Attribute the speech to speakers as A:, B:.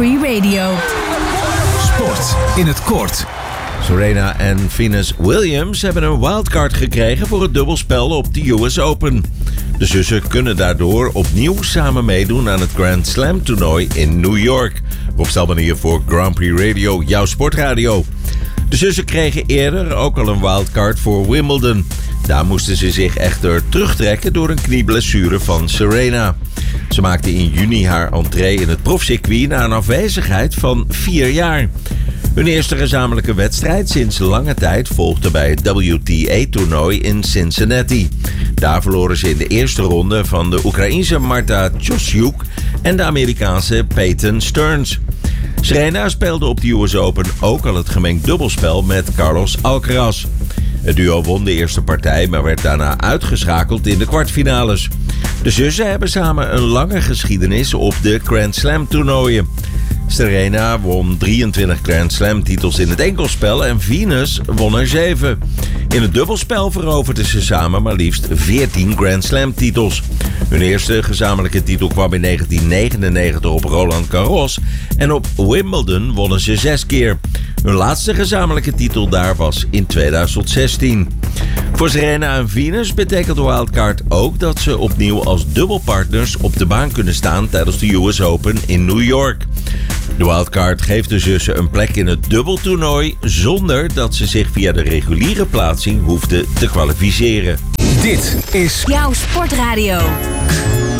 A: Free Radio.
B: Sport in het kort.
C: Serena en Venus Williams hebben een wildcard gekregen voor het dubbelspel op de US Open. De zussen kunnen daardoor opnieuw samen meedoen aan het Grand Slam toernooi in New York. Rob Stelman hier voor Grand Prix Radio, jouw sportradio. De zussen kregen eerder ook al een wildcard voor Wimbledon. Daar moesten ze zich echter terugtrekken door een knieblessure van Serena. Ze maakte in juni haar entree in het profcircuit na een afwezigheid van 4 jaar. Hun eerste gezamenlijke wedstrijd sinds lange tijd volgde bij het WTA-toernooi in Cincinnati. Daar verloren ze in de eerste ronde van de Oekraïense Marta Tjosjuk en de Amerikaanse Peyton Stearns. Serena speelde op de US Open ook al het gemengd dubbelspel met Carlos Alcaraz. Het duo won de eerste partij, maar werd daarna uitgeschakeld in de kwartfinales. De zussen hebben samen een lange geschiedenis op de Grand Slam toernooien. Serena won 23 Grand Slam titels in het enkelspel en Venus won er 7. In het dubbelspel veroverden ze samen maar liefst 14 Grand Slam titels. Hun eerste gezamenlijke titel kwam in 1999 op Roland Garros en op Wimbledon wonnen ze 6 keer. Hun laatste gezamenlijke titel daar was in 2016. Voor Serena en Venus betekent de wildcard ook dat ze opnieuw als dubbelpartners op de baan kunnen staan tijdens de US Open in New York. De wildcard geeft de zussen een plek in het dubbeltoernooi zonder dat ze zich via de reguliere plaatsing hoefden te kwalificeren.
B: Dit is
A: Jouw sportradio.